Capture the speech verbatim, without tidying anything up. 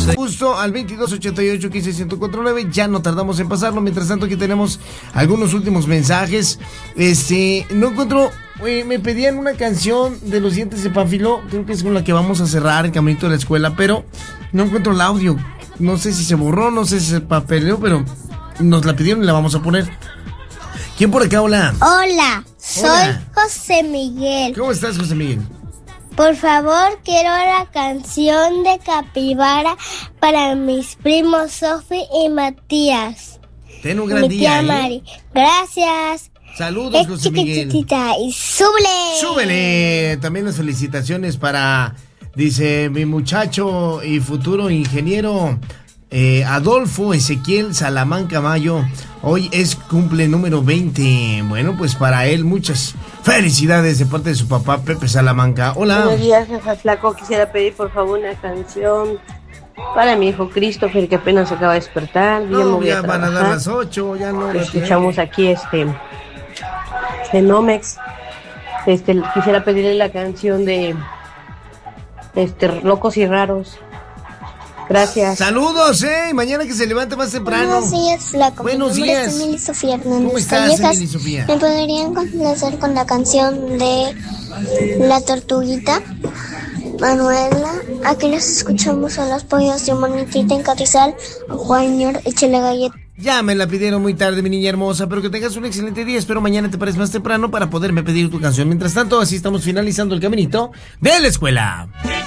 Justo al veintidós ochenta y ocho quince ciento cuatro nueve, ya no tardamos en pasarlo. Mientras tanto, aquí tenemos algunos últimos mensajes. Este, no encuentro, eh, me pedían una canción de Los Dientes de Pánfilo, creo que es con la que vamos a cerrar el caminito de la escuela, pero no encuentro el audio. No sé si se borró, no sé si se papeleó, pero nos la pidieron y la vamos a poner. ¿Quién por acá? Hola. Hola, soy Hola. José Miguel. ¿Cómo estás, José Miguel? Por favor, quiero la canción de Capibara para mis primos Sofi y Matías. Ten un gran Mi día, tía ¿eh? Mari. Gracias. Saludos, Es José Miguel. chiquitita y súbele. Súbele. También las felicitaciones para, dice, mi muchacho y futuro ingeniero eh, Adolfo Ezequiel Salamanca Mayo. Hoy es cumple número veinte. Bueno, pues para él muchas felicidades de parte de su papá Pepe Salamanca. Hola. Buenos días, jefa Flaco. Quisiera pedir por favor una canción para mi hijo Christopher, que apenas se acaba de despertar. Ya me No, voy ya a van a dar trabajar. las ocho, ya no. Escuchamos aquí este de Nomex. Este, quisiera pedirle la canción de este Locos y Raros. Gracias. Saludos, eh. Mañana que se levante más temprano. Buenos días, Flaco. Buenos Mi nombre días. es Emily Sofía Hernández. ¿Cómo estás, Callejas. Emily Sofía? ¿Me podrían complacer con la canción de La Tortuguita? Manuela, aquí los escuchamos a los pollos de Monitita en Catizal. Juan, échale galleta. Ya me la pidieron muy tarde, mi niña hermosa, pero que tengas un excelente día. Espero mañana te pares más temprano para poderme pedir tu canción. Mientras tanto, así estamos finalizando el caminito de la escuela.